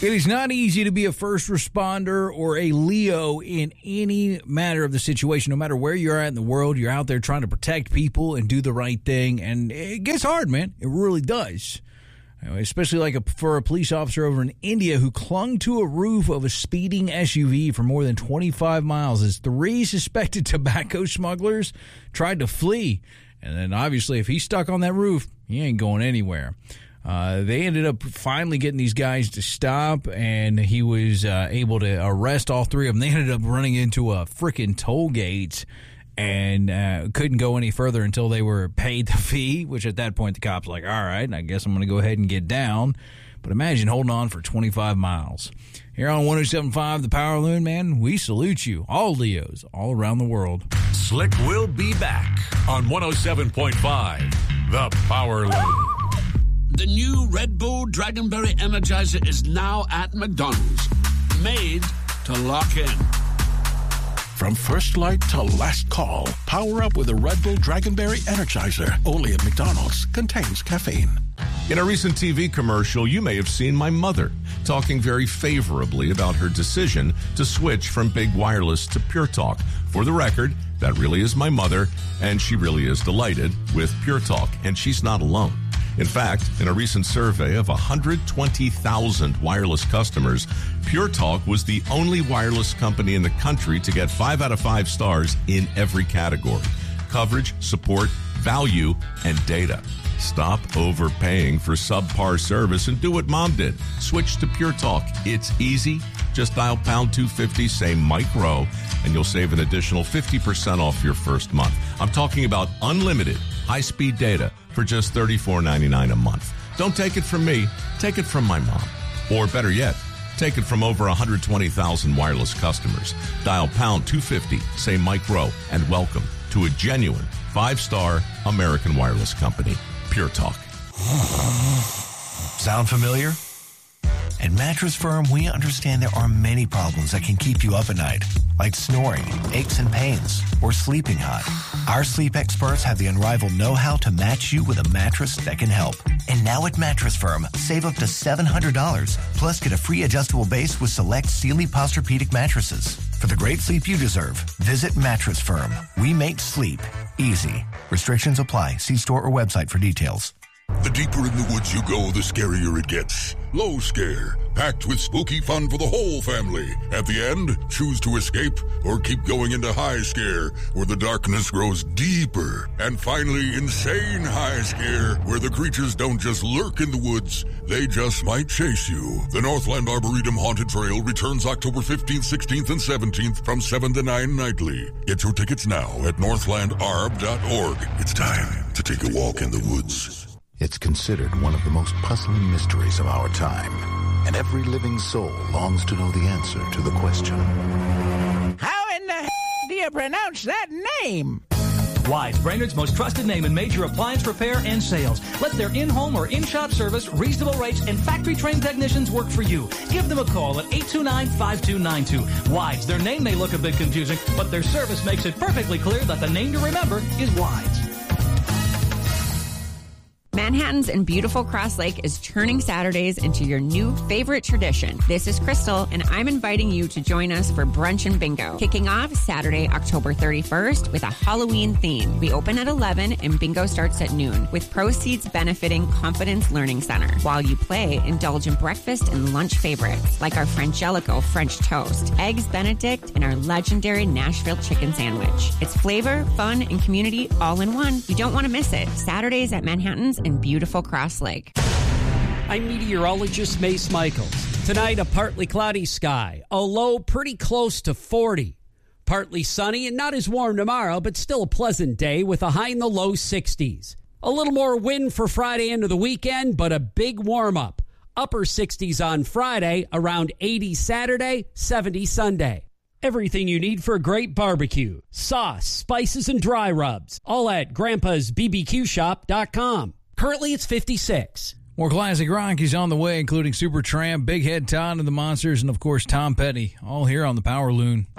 It is not easy to be a first responder or a Leo in any matter of the situation. No matter where you're at in the world, you're out there trying to protect people and do the right thing. And it gets hard, man. It really does. Especially for a police officer over in India who clung to a roof of a speeding SUV for more than 25 miles as 3 suspected tobacco smugglers tried to flee. And then obviously if he's stuck on that roof, he ain't going anywhere. They ended up finally getting these guys to stop, and he was able to arrest all 3 of them. They ended up running into a freaking toll gate and couldn't go any further until they were paid the fee, which at that point the cops were like, all right, I guess I'm going to go ahead and get down. But imagine holding on for 25 miles. Here on 107.5, The Power Loon, man, we salute you, all Leos, all around the world. Slick will be back on 107.5, The Power Loon. The new Red Bull Dragonberry Energizer is now at McDonald's. Made to lock in. From first light to last call, power up with a Red Bull Dragonberry Energizer. Only at McDonald's. Contains caffeine. In a recent TV commercial, you may have seen my mother talking very favorably about her decision to switch from Big Wireless to Pure Talk. For the record, that really is my mother, and she really is delighted with Pure Talk, and she's not alone. In fact, in a recent survey of 120,000 wireless customers, Pure Talk was the only wireless company in the country to get 5 out of 5 stars in every category: coverage, support, value, and data. Stop overpaying for subpar service and do what Mom did. Switch to Pure Talk. It's easy. Just dial pound 250, say micro, and you'll save an additional 50% off your first month. I'm talking about unlimited high-speed data for just $34.99 a month. Don't take it from me. Take it from my mom. Or better yet, take it from over 120,000 wireless customers. Dial pound 250, say micro, and welcome to a genuine 5-star American wireless company, Pure Talk. Sound familiar? At Mattress Firm, we understand there are many problems that can keep you up at night, like snoring, aches and pains, or sleeping hot. Our sleep experts have the unrivaled know-how to match you with a mattress that can help. And now at Mattress Firm, save up to $700, plus get a free adjustable base with select Sealy Posturepedic mattresses. For the great sleep you deserve, visit Mattress Firm. We make sleep easy. Restrictions apply. See store or website for details. The deeper in the woods you go, the scarier it gets. Low Scare, packed with spooky fun for the whole family. At the end, choose to escape or keep going into High Scare, where the darkness grows deeper. And finally, Insane High Scare, where the creatures don't just lurk in the woods, they just might chase you. The Northland Arboretum Haunted Trail returns October 15th, 16th, and 17th from 7 to 9 nightly. Get your tickets now at northlandarb.org. It's time to take a walk in the woods. It's considered one of the most puzzling mysteries of our time, and every living soul longs to know the answer to the question. How in the do you pronounce that name? Wise, Brainerd's most trusted name in major appliance repair and sales. Let their in-home or in-shop service, reasonable rates, and factory-trained technicians work for you. Give them a call at 829-5292. Wise, their name may look a bit confusing, but their service makes it perfectly clear that the name to remember is Wise. Manhattan's in beautiful Cross Lake is turning Saturdays into your new favorite tradition. This is Crystal, and I'm inviting you to join us for brunch and bingo. Kicking off Saturday, October 31st with a Halloween theme. We open at 11 and bingo starts at noon, with proceeds benefiting Confidence Learning Center. While you play, indulge in breakfast and lunch favorites, like our Frangelico French toast, Eggs Benedict, and our legendary Nashville chicken sandwich. It's flavor, fun, and community all in one. You don't want to miss it. Saturdays at Manhattan's in beautiful Cross Lake. I'm meteorologist Mace Michaels. Tonight, a partly cloudy sky, a low pretty close to 40. Partly sunny and not as warm tomorrow, but still a pleasant day with a high in the low 60s. A little more wind for Friday into the weekend, but a big warm-up. Upper 60s on Friday, around 80 Saturday, 70 Sunday. Everything you need for a great barbecue. Sauce, spices, and dry rubs. All at Grandpa'sBBQShop.com. Currently, it's 56. More classic rock is on the way, including Supertramp, Big Head Todd and the Monsters, and, of course, Tom Petty, all here on the Power Loon.